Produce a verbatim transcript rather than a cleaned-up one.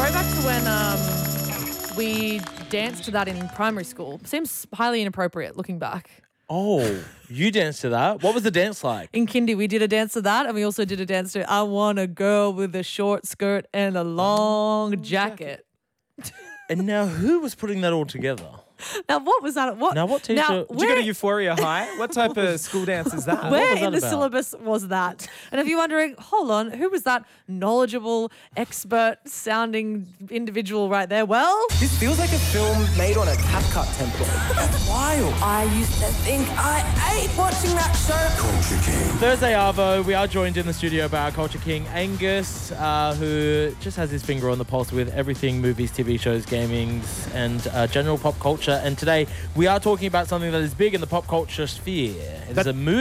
throwback to when um, we danced to that in primary school. Seems highly inappropriate looking back. Oh, you danced to that? What was the dance like? In kindy, we did a dance to that, and we also did a dance to I Want a Girl with a Short Skirt and a Long Jacket. And now who was putting that all together? Now, what was that? What? Now, what teacher- Now, Did Did you go where- to Euphoria High? What type of school dance is that? Where was that in the about? syllabus was that? And if you're wondering, hold on, who was that knowledgeable, expert-sounding individual right there? Well, This feels like a film made on a CapCut template. That's wild. I used to think I ate watching that show. Culture King. Thursday Arvo, we are joined in the studio by our Culture King, Angus, uh, who just has his finger on the pulse with everything movies, T V shows, gamings, and uh, general pop culture. And today we are talking about something that is big in the pop culture sphere. It is That- a movie.